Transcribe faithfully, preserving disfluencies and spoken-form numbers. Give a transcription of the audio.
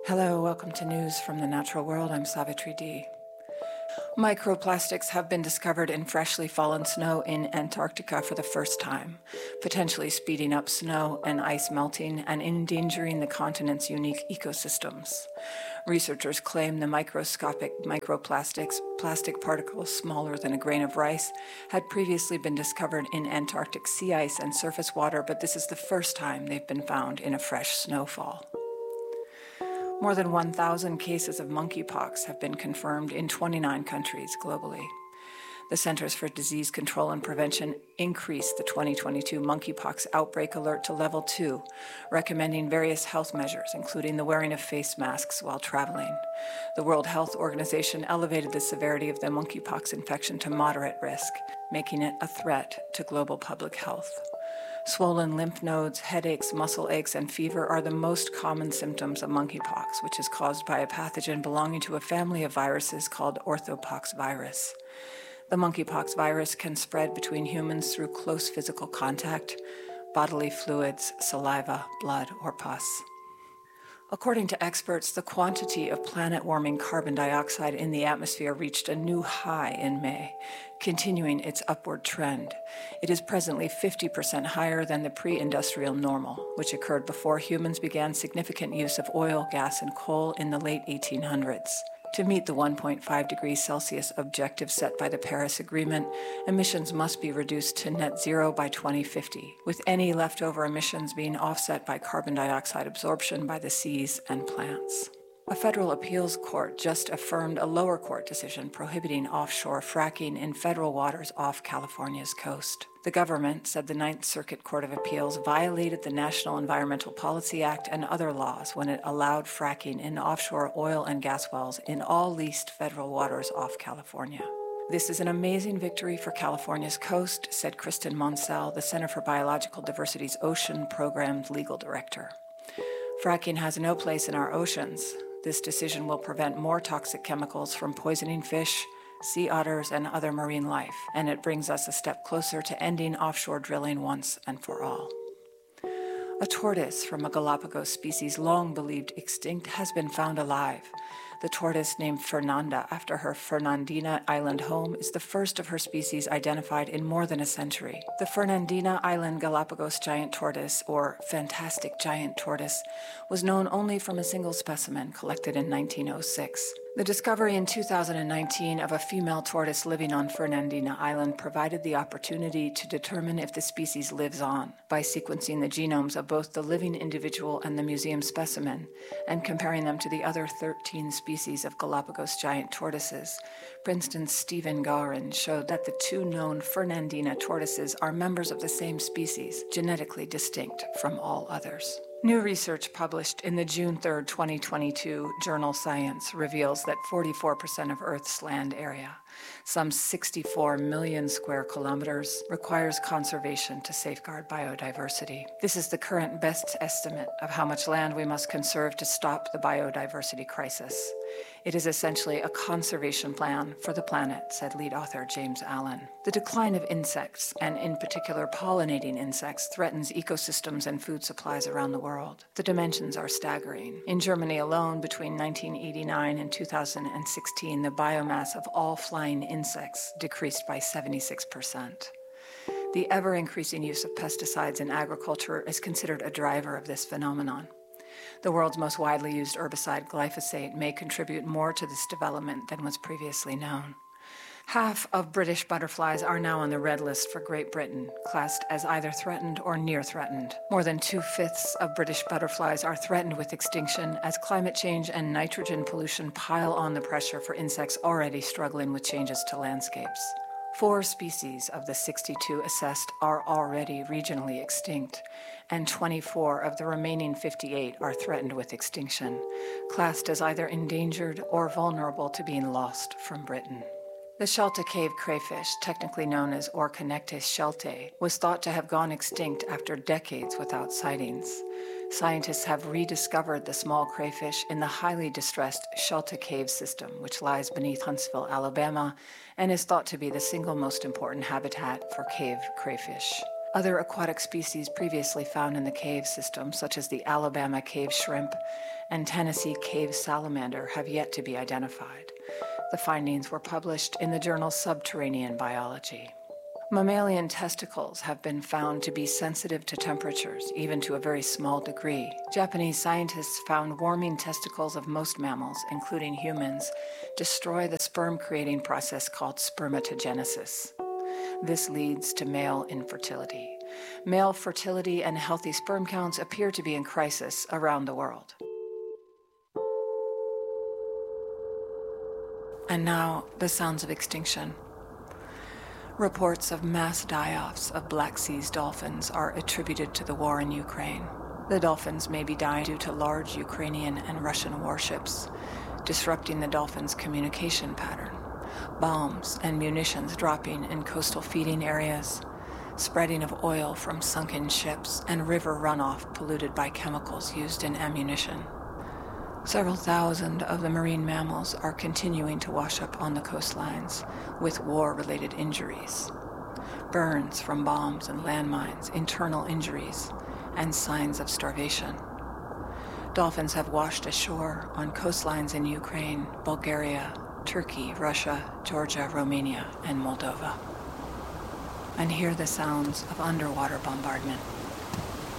Hello, welcome to News from the Natural World. I'm Savitri D. Microplastics have been discovered in freshly fallen snow in Antarctica for the first time, potentially speeding up snow and ice melting and endangering the continent's unique ecosystems. Researchers claim the microscopic microplastics, plastic particles smaller than a grain of rice, had previously been discovered in Antarctic sea ice and surface water, but this is the first time they've been found in a fresh snowfall. More than one thousand cases of monkeypox have been confirmed in twenty-nine countries globally. The Centers for Disease Control and Prevention increased the twenty twenty-two monkeypox outbreak alert to level two, recommending various health measures, including the wearing of face masks while traveling. The World Health Organization elevated the severity of the monkeypox infection to moderate risk, making it a threat to global public health. Swollen lymph nodes, headaches, muscle aches, and fever are the most common symptoms of monkeypox, which is caused by a pathogen belonging to a family of viruses called orthopox virus. The monkeypox virus can spread between humans through close physical contact, bodily fluids, saliva, blood, or pus. According to experts, the quantity of planet-warming carbon dioxide in the atmosphere reached a new high in May, continuing its upward trend. It is presently fifty percent higher than the pre-industrial normal, which occurred before humans began significant use of oil, gas, and coal in the late eighteen hundreds. To meet the one point five degrees Celsius objective set by the Paris Agreement, emissions must be reduced to net zero by twenty fifty, with any leftover emissions being offset by carbon dioxide absorption by the seas and plants. A federal appeals court just affirmed a lower court decision prohibiting offshore fracking in federal waters off California's coast. The government said the Ninth Circuit Court of Appeals violated the National Environmental Policy Act and other laws when it allowed fracking in offshore oil and gas wells in all leased federal waters off California. This is an amazing victory for California's coast, said Kristen Monsell, the Center for Biological Diversity's Ocean Program's legal director. Fracking has no place in our oceans. This decision will prevent more toxic chemicals from poisoning fish, sea otters, and other marine life, and it brings us a step closer to ending offshore drilling once and for all. A tortoise from a Galapagos species long believed extinct has been found alive. The tortoise, named Fernanda after her Fernandina Island home, is the first of her species identified in more than a century. The Fernandina Island Galapagos giant tortoise, or fantastic giant tortoise, was known only from a single specimen collected in nineteen oh six. The discovery in two thousand nineteen of a female tortoise living on Fernandina Island provided the opportunity to determine if the species lives on by sequencing the genomes of both the living individual and the museum specimen and comparing them to the other thirteen species of Galapagos giant tortoises. Princeton's Stephen Gowron showed that the two known Fernandina tortoises are members of the same species, genetically distinct from all others. New research published in the June third, twenty twenty-two journal Science reveals that forty-four percent of Earth's land area, some sixty-four million square kilometers, requires conservation to safeguard biodiversity. This is the current best estimate of how much land we must conserve to stop the biodiversity crisis. It is essentially a conservation plan for the planet, said lead author James Allen. The decline of insects, and in particular pollinating insects, threatens ecosystems and food supplies around the world. The dimensions are staggering. In Germany alone, between nineteen eighty-nine and two thousand sixteen, the biomass of all flying insects decreased by seventy-six percent. The ever-increasing use of pesticides in agriculture is considered a driver of this phenomenon. The world's most widely used herbicide, glyphosate, may contribute more to this development than was previously known. Half of British butterflies are now on the red list for Great Britain, classed as either threatened or near threatened. More than two-fifths of British butterflies are threatened with extinction as climate change and nitrogen pollution pile on the pressure for insects already struggling with changes to landscapes. Four species of the sixty-two assessed are already regionally extinct, and twenty-four of the remaining fifty-eight are threatened with extinction, classed as either endangered or vulnerable to being lost from Britain. The Shelta Cave crayfish, technically known as Orconectes sheltae, was thought to have gone extinct after decades without sightings. Scientists have rediscovered the small crayfish in the highly distressed Shelta Cave system, which lies beneath Huntsville, Alabama, and is thought to be the single most important habitat for cave crayfish. Other aquatic species previously found in the cave system, such as the Alabama cave shrimp and Tennessee cave salamander, have yet to be identified. The findings were published in the journal Subterranean Biology. Mammalian testicles have been found to be sensitive to temperatures, even to a very small degree. Japanese scientists found warming testicles of most mammals, including humans, destroy the sperm-creating process called spermatogenesis. This leads to male infertility. Male fertility and healthy sperm counts appear to be in crisis around the world. And now, the sounds of extinction. Reports of mass die-offs of Black Sea's dolphins are attributed to the war in Ukraine. The dolphins may be dying due to large Ukrainian and Russian warships, disrupting the dolphins' communication pattern, bombs and munitions dropping in coastal feeding areas, spreading of oil from sunken ships, and river runoff polluted by chemicals used in ammunition. Several thousand of the marine mammals are continuing to wash up on the coastlines with war-related injuries, burns from bombs and landmines, internal injuries, and signs of starvation. Dolphins have washed ashore on coastlines in Ukraine, Bulgaria, Turkey, Russia, Georgia, Romania, and Moldova. And hear the sounds of underwater bombardment.